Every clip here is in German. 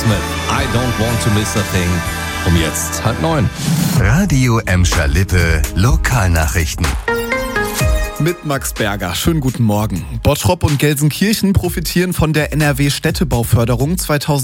Aerosmith, I don't want to miss a thing. Um jetzt 8:30. Radio Emscher Lippe, Lokalnachrichten. Mit Max Berger. Schönen guten Morgen. Bottrop und Gelsenkirchen profitieren von der NRW-Städtebauförderung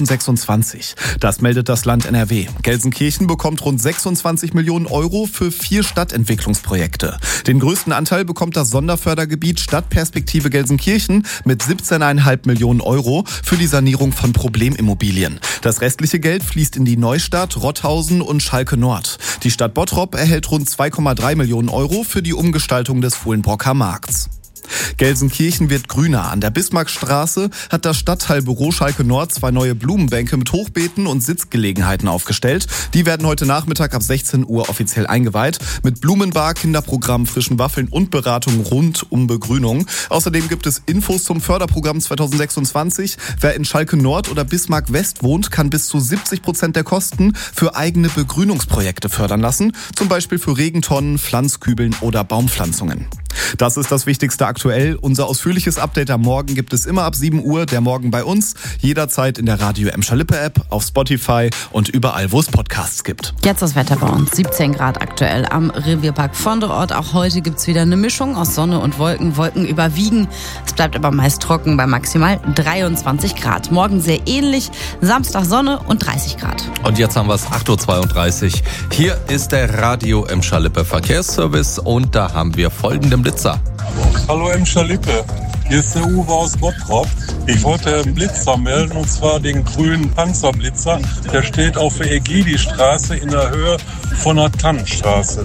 2026. Das meldet das Land NRW. Gelsenkirchen bekommt rund 26 Millionen Euro für 4 Stadtentwicklungsprojekte. Den größten Anteil bekommt das Sonderfördergebiet Stadtperspektive Gelsenkirchen mit 17,5 Millionen Euro für die Sanierung von Problemimmobilien. Das restliche Geld fließt in die Neustadt, Rotthausen und Schalke Nord. Die Stadt Bottrop erhält rund 2,3 Millionen Euro für die Umgestaltung des Fohlenbrocker Markts. Gelsenkirchen wird grüner. An der Bismarckstraße hat das Stadtteilbüro Schalke Nord 2 neue Blumenbänke mit Hochbeeten und Sitzgelegenheiten aufgestellt. Die werden heute Nachmittag ab 16 Uhr offiziell eingeweiht. Mit Blumenbar, Kinderprogramm, frischen Waffeln und Beratung rund um Begrünung. Außerdem gibt es Infos zum Förderprogramm 2026. Wer in Schalke Nord oder Bismarck West wohnt, kann bis zu 70% der Kosten für eigene Begrünungsprojekte fördern lassen. Zum Beispiel für Regentonnen, Pflanzkübeln oder Baumpflanzungen. Das ist das Wichtigste aktuell. Unser ausführliches Update am Morgen gibt es immer ab 7 Uhr. Der Morgen bei uns. Jederzeit in der Radio Emscher Lippe App, auf Spotify und überall, wo es Podcasts gibt. Jetzt das Wetter bei uns. 17 Grad aktuell am Revierpark Vonderort. Auch heute gibt es wieder eine Mischung aus Sonne und Wolken. Wolken überwiegen. Es bleibt aber meist trocken bei maximal 23 Grad. Morgen sehr ähnlich. Samstag Sonne und 30 Grad. Und jetzt haben wir es 8:32 Uhr. Hier ist der Radio Emscher Lippe Verkehrsservice und da haben wir folgenden Blitzer. Hallo Emscher Lippe, hier ist der Uwe aus Bottrop. Ich wollte einen Blitzer melden, und zwar den grünen Panzerblitzer. Der steht auf der Egidi-Straße in der Höhe von der Tannenstraße.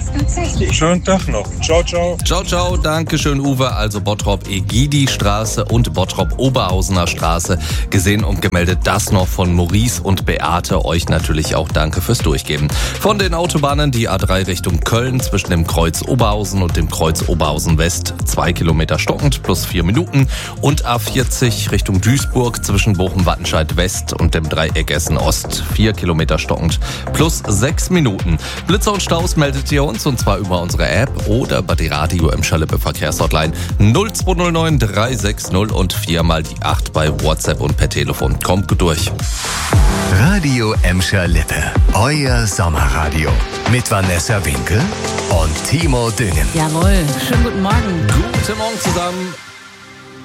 Schönen Tag noch. Ciao, ciao. Ciao, ciao. Dankeschön, Uwe. Also Bottrop Egidi-Straße und Bottrop Oberhausener Straße. Gesehen und gemeldet das noch von Maurice und Beate. Euch natürlich auch danke fürs Durchgeben. Von den Autobahnen die A3 Richtung Köln zwischen dem Kreuz Oberhausen und dem Kreuz Oberhausen West 2 Kilometer stockend plus 4 Minuten. Und A40 Richtung Duisburg zwischen Bochum-Wattenscheid West und dem Dreieck Essen Ost 4 Kilometer stockend plus 6 Minuten. Blitzer und Staus meldet ihr uns, und zwar über unsere App oder über die Radio Emscher Lippe Verkehrshotline 0209 360 und 4 die 8 bei WhatsApp und per Telefon. Kommt gut durch. Radio Emscher Lippe, euer Sommerradio. Mit Vanessa Winkel und Timo Düngen. Jawohl, schönen guten Morgen. Guten Morgen zusammen.